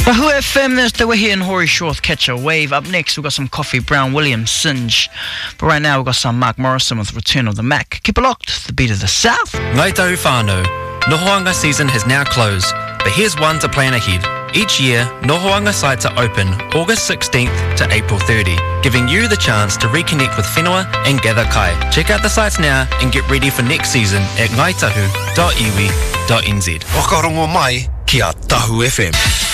Wahoo FM, there's the Wahi and Hori Short Catch a Wave. Up next, we've got some Coffee Brown Williams Singe. But right now, we've got some Mark Morrison with Return of the Mac. Keep it locked, the beat of the South. Ngai tahu whānau. Nohoanga season has now closed, but here's one to plan ahead. Each year, Nohoanga sites are open August 16th to April 30, giving you the chance to reconnect with whenua and gather kai. Check out the sites now and get ready for next season at ngaitahu.iwi.nz. Whakarongo mai ki a Tahu FM.